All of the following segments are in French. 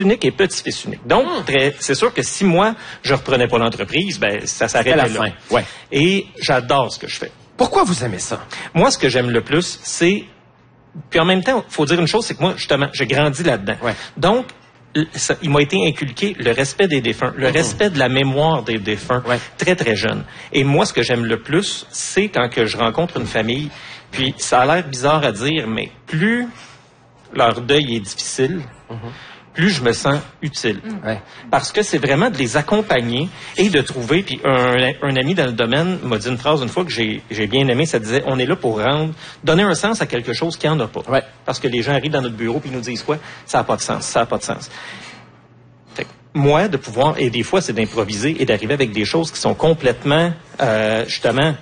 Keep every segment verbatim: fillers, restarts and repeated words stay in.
unique et petit-fils unique. Donc, mmh. c'est sûr que si moi, je reprenais pas l'entreprise, ben ça s'arrêtait là. Fin. Ouais. Et j'adore ce que je fais. Pourquoi vous aimez ça? Moi, ce que j'aime le plus, c'est... Puis en même temps, il faut dire une chose, c'est que moi, justement, j'ai grandi là-dedans. Ouais. Donc, ça, il m'a été inculqué le respect des défunts, le mmh. respect de la mémoire des défunts, ouais. très, très jeune. Et moi, ce que j'aime le plus, c'est quand que je rencontre une famille, puis ça a l'air bizarre à dire, mais plus leur deuil est difficile, mmh. plus je me sens utile. Ouais. Parce que c'est vraiment de les accompagner et de trouver... Puis un, un ami dans le domaine m'a dit une phrase une fois que j'ai, j'ai bien aimé, ça disait, on est là pour rendre, donner un sens à quelque chose qui n'en a pas. Ouais. Parce que les gens arrivent dans notre bureau et nous disent quoi? Ça n'a pas de sens, ça n'a pas de sens. Fait que moi, de pouvoir, et des fois c'est d'improviser et d'arriver avec des choses qui sont complètement, euh, justement,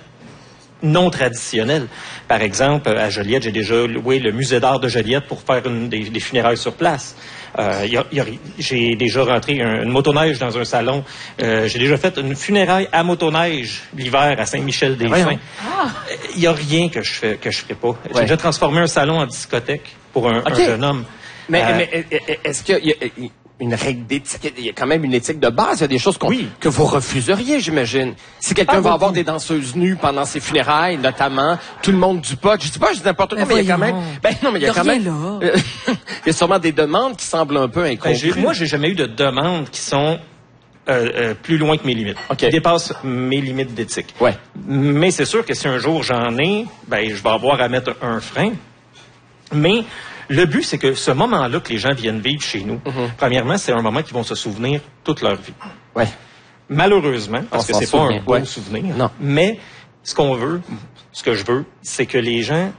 non traditionnelles. Par exemple, à Joliette, j'ai déjà loué le musée d'art de Joliette pour faire une, des, des funérailles sur place. Euh, y a, y a, j'ai déjà rentré un, une motoneige dans un salon. Euh, j'ai déjà fait une funéraille à motoneige l'hiver à Saint-Michel-des-Saints. Il n'y a rien que je fais que je ferais pas. Ouais. J'ai déjà transformé un salon en discothèque pour un, okay. un jeune homme. Mais, euh, mais est-ce qu'il y a une règle d'éthique? Il y a quand même une éthique de base. Il y a des choses qu'on, oui. que vous refuseriez, j'imagine. Si quelqu'un ah, va avoir des danseuses nues pendant ses funérailles, notamment, tout le monde du pot. Je dis pas, je dis n'importe quoi, mais il y a quand même... Ben non, mais il y a quand même... Là. Il y a sûrement des demandes qui semblent un peu incongrues. Ben, j'ai, moi, j'ai jamais eu de demandes qui sont euh, euh, plus loin que mes limites. Okay. Qui dépassent mes limites d'éthique. Ouais. Mais c'est sûr que si un jour j'en ai, ben je vais avoir à mettre un frein. Mais... Le but, c'est que ce moment-là que les gens viennent vivre chez nous, mm-hmm. premièrement, c'est un moment qu'ils vont se souvenir toute leur vie. Ouais. Malheureusement, parce On que c'est souvient. pas un bon ouais. souvenir. Non. Mais ce qu'on veut, ce que je veux, c'est que les gens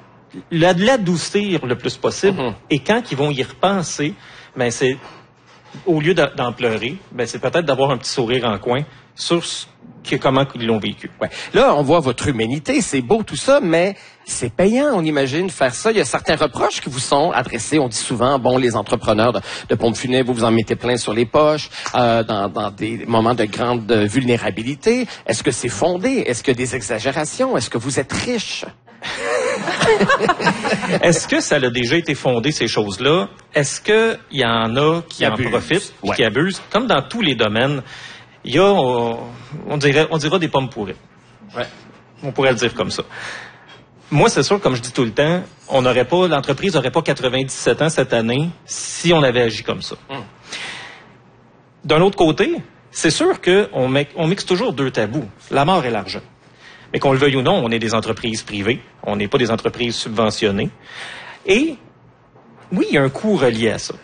l'adoucir le plus possible. Mm-hmm. Et quand ils vont y repenser, ben c'est au lieu d'en pleurer, ben c'est peut-être d'avoir un petit sourire en coin sur ce que, comment ils l'ont vécu. Ouais. Là, on voit votre humanité, c'est beau tout ça, mais c'est payant, on imagine, faire ça. Il y a certains reproches qui vous sont adressés. On dit souvent, bon, les entrepreneurs de, de pompes funèbres, vous vous en mettez plein sur les poches, euh, dans, dans des moments de grande vulnérabilité. Est-ce que c'est fondé? Est-ce qu'il y a des exagérations? Est-ce que vous êtes riche? Est-ce que ça a déjà été fondé, ces choses-là? Est-ce qu'il y en a qui, qui en profitent, ouais. qui abusent? Comme dans tous les domaines, il y a, on, on, dirait, on dira des pommes pourries. Ouais. On pourrait le dire comme ça. Moi, c'est sûr, comme je dis tout le temps, on n'aurait pas, l'entreprise n'aurait pas quatre-vingt-dix-sept ans cette année si on avait agi comme ça. Mm. D'un autre côté, c'est sûr qu'on on mixe toujours deux tabous, la mort et l'argent. Mais qu'on le veuille ou non, on est des entreprises privées, on n'est pas des entreprises subventionnées. Et oui, il y a un coût relié à ça.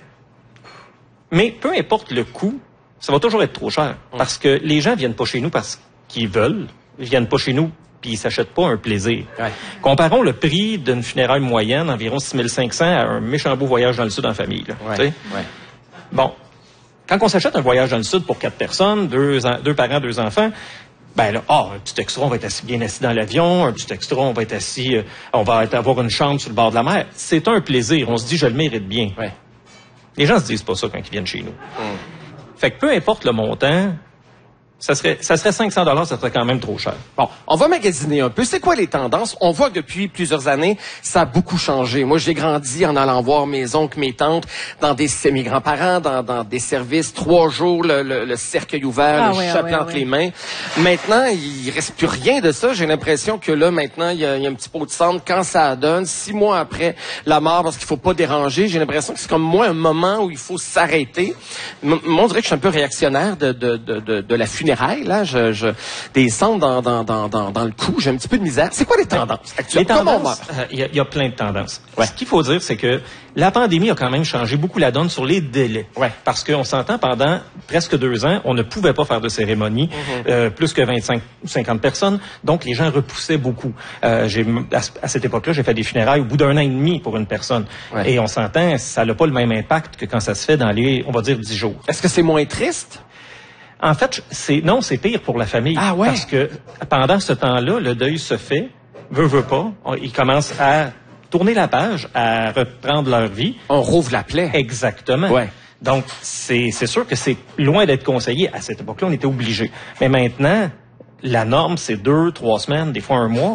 Mais peu importe le coût, ça va toujours être trop cher. Mm. Parce que les gens viennent pas chez nous parce qu'ils veulent, ils viennent pas chez nous puis ils s'achètent pas un plaisir. Ouais. Comparons le prix d'une funéraille moyenne, environ six mille cinq cents, à un méchant beau voyage dans le sud en famille. Là, ouais. Ouais. Bon, quand on s'achète un voyage dans le sud pour quatre personnes, deux, deux parents, deux enfants, ben là, ah, oh, un petit extra, on va être assis, bien assis dans l'avion, un petit extra, on va être assis, euh, on va être, avoir une chambre sur le bord de la mer. C'est un plaisir. On se dit, je le mérite bien. Ouais. Les gens se disent pas ça quand ils viennent chez nous. Mm. Fait que peu importe le montant, ça serait, ça serait cinq cents dollars, ça serait quand même trop cher. Bon, on va magasiner un peu. C'est quoi les tendances? On voit que depuis plusieurs années, ça a beaucoup changé. Moi, j'ai grandi en allant voir mes oncles, mes tantes, dans des, mes grands-parents, dans, dans des services, trois jours, le, le, le cercueil ouvert, ah, le ouais, chapelet ouais, entre ouais. les mains. Maintenant, il reste plus rien de ça. J'ai l'impression que là, maintenant, il y, a, il y a un petit pot de cendre. Quand ça donne, six mois après la mort, parce qu'il faut pas déranger, j'ai l'impression que c'est comme moi un moment où il faut s'arrêter. Moi, on dirait que je suis un peu réactionnaire de, de, de, de, de la funéraille. Là, je, je, des cendres dans, dans, dans, dans, dans le cou, j'ai un petit peu de misère. C'est quoi les tendances actuelles? Les tendances, il euh, y, y a plein de tendances. Ouais. Ce qu'il faut dire, c'est que la pandémie a quand même changé beaucoup la donne sur les délais. Ouais. Parce qu'on s'entend, pendant presque deux ans, on ne pouvait pas faire de cérémonie, mm-hmm. euh, plus que vingt-cinq ou cinquante personnes. Donc, les gens repoussaient beaucoup. Euh, j'ai, à, à cette époque-là, j'ai fait des funérailles au bout d'un an et demi pour une personne. Ouais. Et on s'entend, ça n'a pas le même impact que quand ça se fait dans les, on va dire, dix jours. Est-ce que c'est moins triste? En fait, c'est non, c'est pire pour la famille. Ah ouais? Parce que pendant ce temps-là, le deuil se fait, veut, veut pas. On, ils commencent à tourner la page, à reprendre leur vie. On rouvre la plaie. Exactement. Ouais. Donc, c'est, c'est sûr que c'est loin d'être conseillé. À cette époque-là, on était obligé. Mais maintenant, la norme, c'est deux, trois semaines, des fois un mois.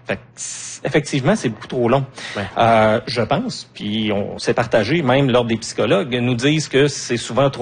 Fait que, effectivement, c'est beaucoup trop long. Ouais. Euh, je pense, puis on s'est partagé, même lors des psychologues, nous disent que c'est souvent trop